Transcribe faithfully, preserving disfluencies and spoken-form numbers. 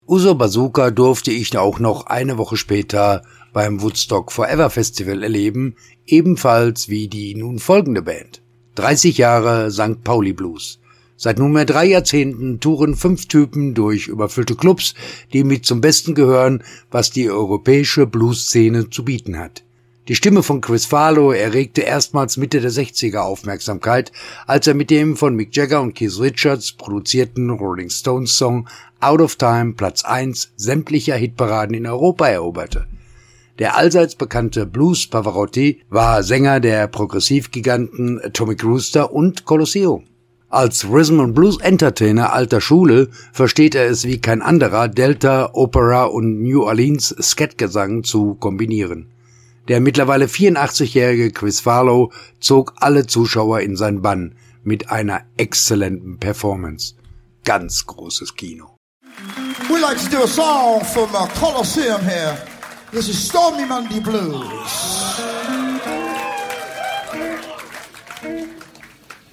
Uso Bazooka durfte ich auch noch eine Woche später beim Woodstock Forever Festival erleben, ebenfalls wie die nun folgende Band. dreißig Jahre Sankt Pauli Blues. Seit nunmehr drei Jahrzehnten touren fünf Typen durch überfüllte Clubs, die mit zum Besten gehören, was die europäische Blues-Szene zu bieten hat. Die Stimme von Chris Farlowe erregte erstmals Mitte der sechziger Aufmerksamkeit, als er mit dem von Mick Jagger und Keith Richards produzierten Rolling Stones Song Out of Time Platz eins sämtlicher Hitparaden in Europa eroberte. Der allseits bekannte Blues Pavarotti war Sänger der Progressivgiganten Atomic Rooster und Colosseum. Als Rhythm and Blues Entertainer alter Schule versteht er es wie kein anderer, Delta, Opera und New Orleans Skatgesang zu kombinieren. Der mittlerweile vierundachtzigjährige Chris Farlowe zog alle Zuschauer in seinen Bann mit einer exzellenten Performance. Ganz großes Kino. We like to do a song from uh, Colosseum here. This is Stormy Monday Blues.